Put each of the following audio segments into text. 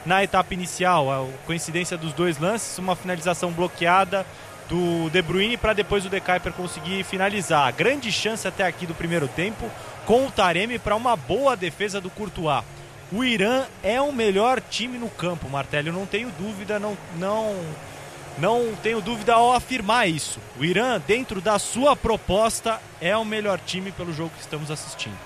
na etapa inicial. A coincidência dos dois lances, uma finalização bloqueada do De Bruyne para depois o De Kuyper conseguir finalizar. Grande chance até aqui do primeiro tempo com o Taremi para uma boa defesa do Courtois. O Irã é o melhor time no campo, Martelli, eu não tenho dúvida, não tenho dúvida ao afirmar isso. O Irã, dentro da sua proposta, é o melhor time pelo jogo que estamos assistindo.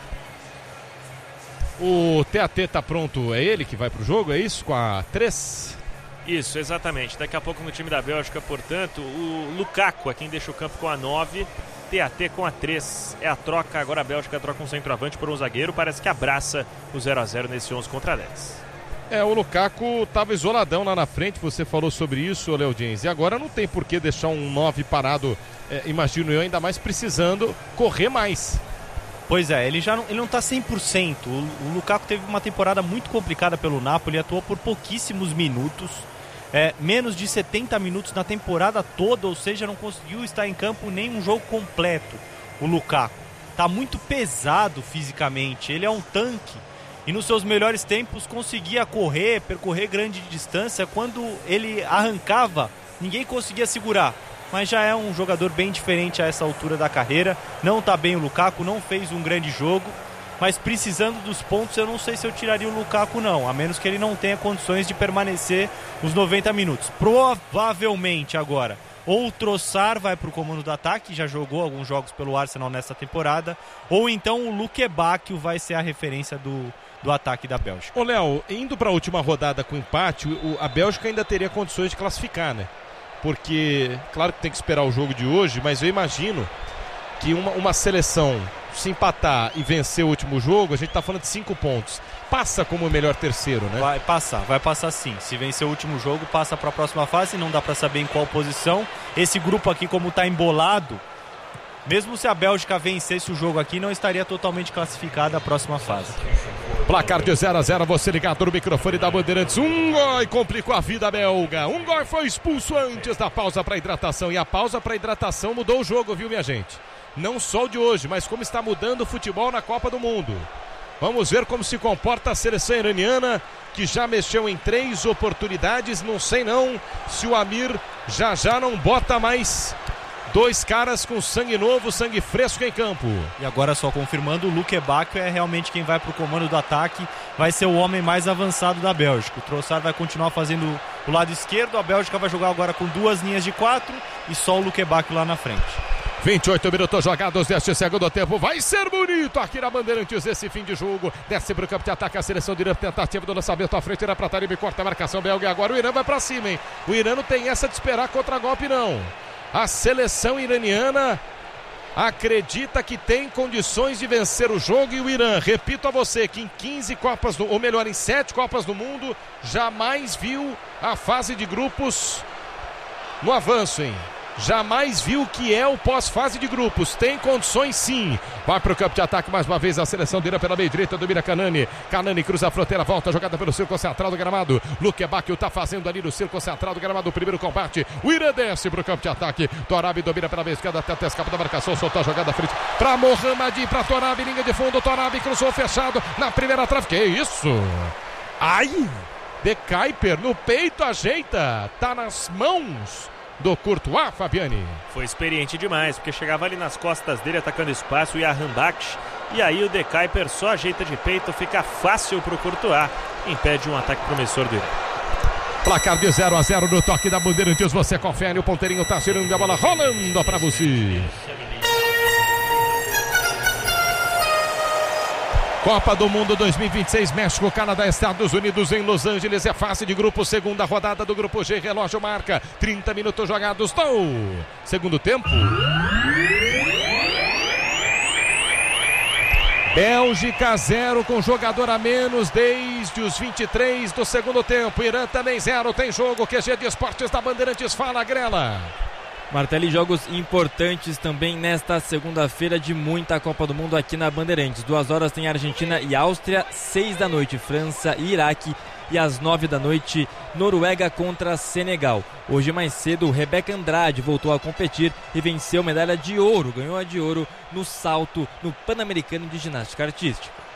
O TAT tá pronto, é ele que vai pro jogo, é isso? Com a 3? Isso, exatamente. Daqui a pouco no time da Bélgica, portanto, o Lukaku é quem deixa o campo com a 9, TAT com a 3. É a troca, agora a Bélgica troca um centroavante por um zagueiro, parece que abraça o 0-0 nesse 11 contra 10. O Lukaku estava isoladão lá na frente, você falou sobre isso, Léo Dins, e agora não tem por que deixar um 9 parado, imagino eu, ainda mais precisando correr mais. Pois é, ele não está 100%. O Lukaku teve uma temporada muito complicada pelo Napoli, atuou por pouquíssimos minutos, menos de 70 minutos na temporada toda, ou seja, não conseguiu estar em campo nem um jogo completo. O Lukaku está muito pesado fisicamente, ele é um tanque. E nos seus melhores tempos conseguia percorrer grande distância. Quando ele arrancava, ninguém conseguia segurar. Mas já é um jogador bem diferente a essa altura da carreira. Não está bem o Lukaku, não fez um grande jogo. Mas precisando dos pontos, eu não sei se eu tiraria o Lukaku não. A menos que ele não tenha condições de permanecer os 90 minutos. Provavelmente agora, ou o Trossard vai para o comando do ataque, já jogou alguns jogos pelo Arsenal nessa temporada. Ou então o Luke Bacchio vai ser a referência do ataque da Bélgica. Ô Léo, indo para a última rodada com empate, a Bélgica ainda teria condições de classificar, né? Porque, claro que tem que esperar o jogo de hoje, mas eu imagino que uma seleção se empatar e vencer o último jogo, a gente tá falando de 5 pontos. Passa como o melhor terceiro, né? Vai passar sim. Se vencer o último jogo, passa para a próxima fase, não dá para saber em qual posição. Esse grupo aqui, como tá embolado, mesmo se a Bélgica vencesse o jogo aqui, não estaria totalmente classificada a próxima fase. Placar de 0-0, você ligado no microfone da Bandeirantes. Ungoi complicou a vida belga. Ungoi foi expulso antes da pausa para hidratação. E a pausa para hidratação mudou o jogo, viu, minha gente? Não só o de hoje, mas como está mudando o futebol na Copa do Mundo. Vamos ver como se comporta a seleção iraniana, que já mexeu em 3 oportunidades. Não sei não se o Amir já não bota mais 2 caras com sangue novo, sangue fresco em campo. E agora só confirmando, o Luke Bacchio é realmente quem vai para o comando do ataque, vai ser o homem mais avançado da Bélgica. O Trossard vai continuar fazendo o lado esquerdo, a Bélgica vai jogar agora com 2 linhas de 4 e só o Luke Bacchio lá na frente. 28 minutos jogados deste segundo tempo. Vai ser bonito aqui na Bandeirantes esse fim de jogo. Desce para o campo de ataque a seleção de Irã. Tentativa do lançamento à frente. Irã para Taremi, corta a marcação belga. E agora o Irã vai para cima, hein? O Irã não tem essa de esperar contra-golpe, não. A seleção iraniana acredita que tem condições de vencer o jogo. E o Irã, repito a você, que em 15 Copas, ou melhor, em 7 Copas do Mundo, jamais viu a fase de grupos no avanço, hein? Jamais viu o que é o pós-fase de grupos. Tem condições sim. Vai para o campo de ataque mais uma vez a seleção de Irã pela meia direita. Domina Kanani. Kanani cruza a fronteira. Volta jogada pelo círculo central do gramado. Luke Bacchio está fazendo ali no círculo central do gramado o primeiro combate. O Irã desce para o campo de ataque. Torabi domina pela meia esquerda até escapa da marcação. Soltou a jogada à frente para Mohamed. Para Torabi. Linha de fundo. Torabi cruzou fechado na primeira trave. Que isso? Ai! De Kuyper no peito ajeita. Tá nas mãos do Courtois, Fabiane. Foi experiente demais, porque chegava ali nas costas dele, atacando espaço, e a Handaksh. E aí o De Kuyper só ajeita de peito, fica fácil pro Courtois. Impede um ataque promissor do Irã. Placar de 0-0 no toque da Bandeirantes. Você confere, o ponteirinho tá girando, a bola rolando pra você. Copa do Mundo 2026, México, Canadá, Estados Unidos em Los Angeles. É fase de grupo, segunda rodada do grupo G. Relógio marca 30 minutos jogados. Segundo tempo. Bélgica 0 com jogador a menos desde os 23 do segundo tempo. Irã também 0, tem jogo. QG de Esportes da Bandeirantes, fala, Grela. Martelli, jogos importantes também nesta segunda-feira de muita Copa do Mundo aqui na Bandeirantes. 2 horas tem Argentina e Áustria, 6 da noite França e Iraque e às 9 da noite Noruega contra Senegal. Hoje mais cedo, Rebeca Andrade voltou a competir e venceu medalha de ouro, ganhou a de ouro no salto no Pan-Americano de Ginástica Artística.